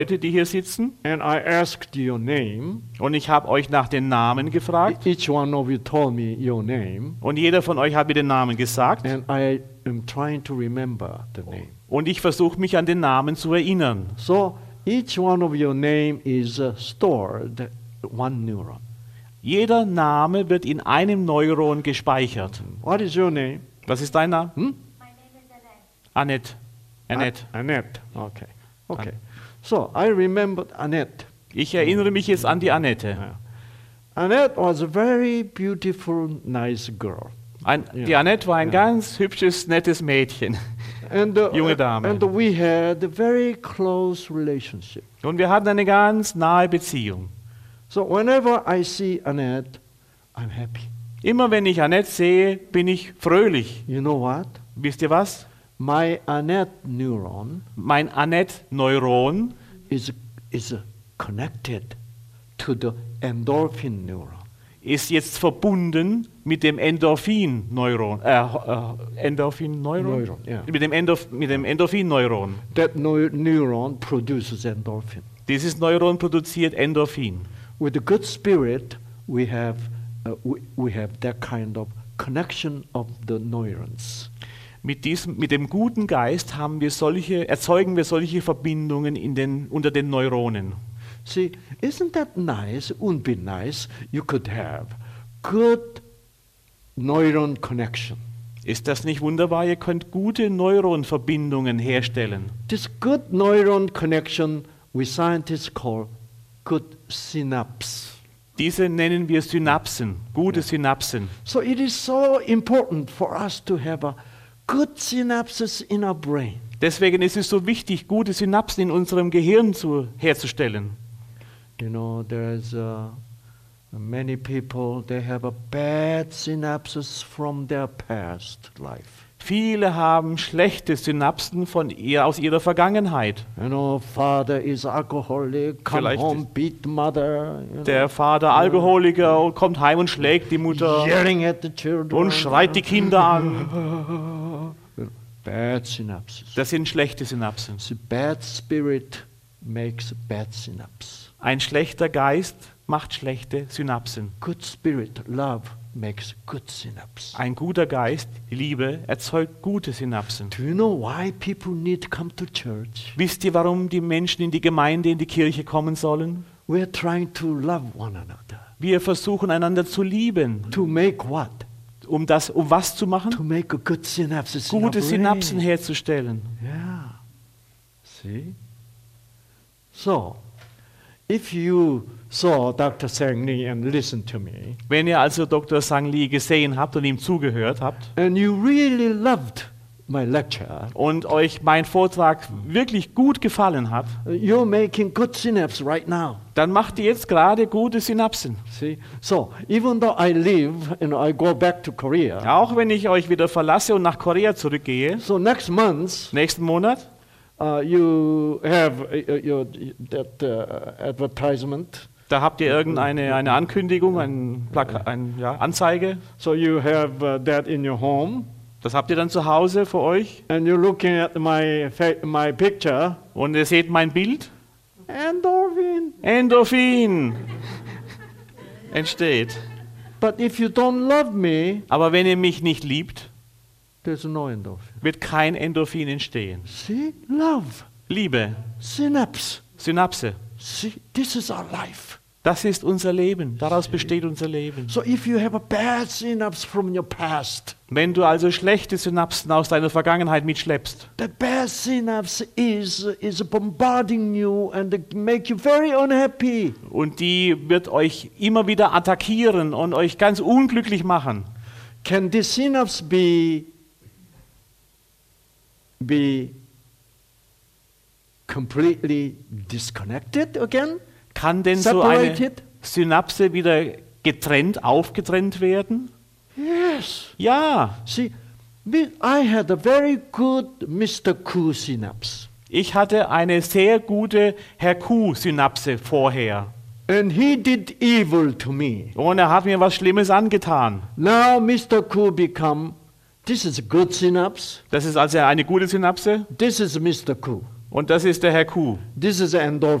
Leute, die hier sitzen. and I asked your name. Und ich habe euch nach den Namen gefragt. Each one of you told me your name, Und jeder von euch hat mir den Namen gesagt. and I am trying to remember the name. Und ich versuche mich an den Namen zu erinnern. So each one of your name is stored one neuron. Jeder Name wird in einem Neuron gespeichert. What is your name? Was ist dein Name? Hmm? My name is Annette. Annette. Annette. Annette. Okay. Okay. So I remembered Annette. Ich erinnere mich jetzt an die Annette. Annette was a very beautiful, nice girl. Die Annette war ein ganz hübsches, nettes Mädchen. And, Junge Dame. and we had a very close relationship. Und wir hatten eine ganz nahe Beziehung. So whenever I see Annette, I'm happy. Immer wenn ich Annette sehe, bin ich fröhlich. You know what? Wisst ihr was? My Annette neuron Mein Annette-Neuron is connected to the endorphin neuron. ist jetzt verbunden mit dem Endorphin-Neuron. Endorphin-Neuron? Neuron, yeah. Mit dem Endorphin-Neuron. That neuron produces endorphin. Dieses Neuron produziert Endorphin. With the good spirit, we have that kind of connection of the neurons. Mit dem guten Geist erzeugen wir solche Verbindungen unter den Neuronen. See, isn't that nice? Wouldn't be nice? You could have good neuron connection. Ist das nicht wunderbar? Ihr könnt gute Neuronverbindungen herstellen. This good neuron connection we scientists call good synapse. Diese nennen wir Synapsen, gute Synapsen. So it is so important for us to have a good synapses in our brain. Deswegen ist es so wichtig, gute Synapsen in unserem Gehirn herzustellen. You know, there's many people, they have a bad synapses from their past life. Viele haben schlechte Synapsen aus ihrer Vergangenheit. You know, father is alcoholic, come Vielleicht home, beat mother. You Der Vater Alkoholiker und kommt heim und schlägt die Mutter yelling at the children. und schreit die Kinder an. Bad synapses. Das sind schlechte Synapsen. See, bad spirit makes bad synapse. Ein schlechter Geist macht schlechte Synapsen. Good spirit, love, makes good synapse. Ein guter Geist, Liebe, erzeugt gute Synapsen. Do you know why people need to come to church? Wisst ihr, warum die Menschen in die Gemeinde, in die Kirche kommen sollen? We are trying to love one another. Wir versuchen einander zu lieben. To make what? Um was zu machen? To make a good synapses in our Gute brain. Synapsen herzustellen. Yeah. See? So, if you saw Dr. Sang Lee and listened to me, Wenn ihr also Dr. Sang Lee gesehen habt und ihm zugehört habt and you really loved my lecture, und euch mein Vortrag wirklich gut gefallen hat, you're making good synapse right now. dann macht ihr jetzt gerade gute Synapsen. See? So, even though I leave and I go back to Korea, Auch wenn ich euch wieder verlasse und nach Korea zurückgehe, so next month, nächsten Monat, you have that advertisement. da habt ihr irgendeine eine Ankündigung, Anzeige. So you have that in your home, Das habt ihr dann zu Hause für euch and you're looking at my picture. und ihr seht mein Bild. Endorphin. Endorphin entsteht. But if you don't love me, Aber wenn ihr mich nicht liebt, there's no endorphin. wird kein Endorphin entstehen. See? Love. Liebe, Synapse. Synapse, See? This is our life. das ist unser Leben. Daraus besteht unser Leben. So if you have a bad synapse from your past, Wenn du also schlechte Synapsen aus deiner Vergangenheit mitschleppst, that bad synapse is bombarding you and it make you very unhappy. und die wird euch immer wieder attackieren und euch ganz unglücklich machen, Can this synapse be completely disconnected again? kann denn so eine Separated? Synapse wieder aufgetrennt werden? Yes. Ja, See, I had a very good Mr. Q synapse. ich hatte eine sehr gute Herr Q-Synapse vorher. And he did evil to me. Und er hat mir was Schlimmes angetan. Now Mr. Q this is a good synapse. Das ist also eine gute Synapse. This is Mr. Q. Und das ist der Herr Q. This is endorphin.